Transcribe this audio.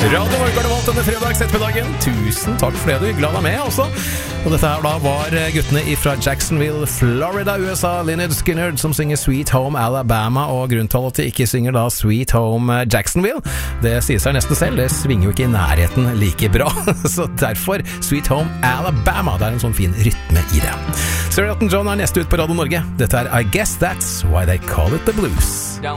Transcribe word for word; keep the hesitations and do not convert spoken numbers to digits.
Radio Norge har det valgt denne fredags ettermiddagen. Tusen takk for det, du. Glad deg med også. Og dette her da var guttene fra Jacksonville, Florida, U S A, Lynyrd Skynyrd, som synger Sweet Home Alabama, og grunnen til at de ikke synger da Sweet Home Jacksonville, det sier seg nesten selv, det svinger jo ikke i nærheten like bra. Så derfor Sweet Home Alabama, det er en sånn fin rytme i det. Sarah Elton John er neste ut på Radio Norge. Dette er I Guess That's Why They Call It The Blues.